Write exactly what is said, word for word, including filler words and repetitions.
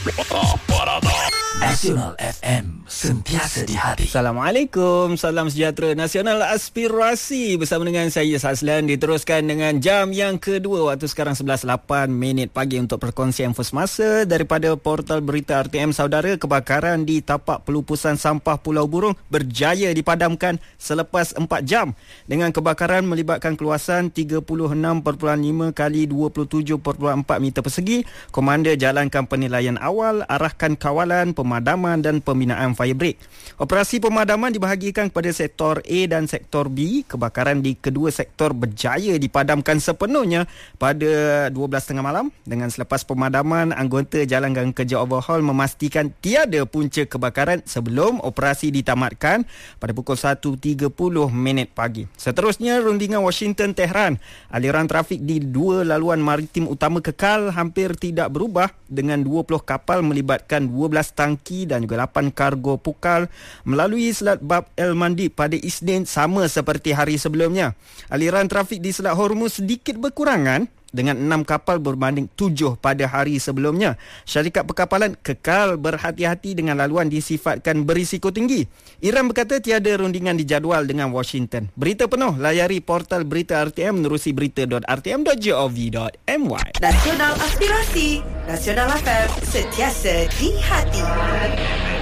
Nasional F M, sentiasa di hati. Assalamualaikum, salam sejahtera Nasional Aspirasi. Bersama dengan saya Sazlan, diteruskan dengan jam yang kedua. Waktu sekarang sebelas lapan minit pagi untuk perkongsian first masa daripada portal berita R T M. Saudara, kebakaran di tapak pelupusan sampah Pulau Burung berjaya dipadamkan selepas empat jam. Dengan kebakaran melibatkan keluasan tiga puluh enam perpuluhan lima kali dua puluh tujuh perpuluhan empat meter persegi, komander jalankan penilaian awal, arahkan kawalan, pemadaman dan pembinaan fire break. Operasi pemadaman dibahagikan kepada sektor A dan sektor B. Kebakaran di kedua sektor berjaya dipadamkan sepenuhnya pada dua belas tiga puluh malam. Dengan selepas pemadaman, anggota jalankan kerja overhaul memastikan tiada punca kebakaran sebelum operasi ditamatkan pada pukul satu tiga puluh minit pagi. Seterusnya, rundingan Washington Tehran. Aliran trafik di dua laluan maritim utama kekal hampir tidak berubah dengan dua puluh kapal melibatkan dua belas tangki dan juga lapan kargo pukal melalui Selat Bab El Mandeb pada Isnin sama seperti hari sebelumnya. Aliran trafik di Selat Hormuz sedikit berkurangan dengan enam kapal berbanding tujuh pada hari sebelumnya. Syarikat perkapalan kekal berhati-hati dengan laluan disifatkan berisiko tinggi. Iran berkata tiada rundingan dijadual dengan Washington. Berita penuh layari portal berita R T M menerusi berita dot r t m dot gov dot m y. Nasional Aspirasi, Nasional F M, sentiasa di hati.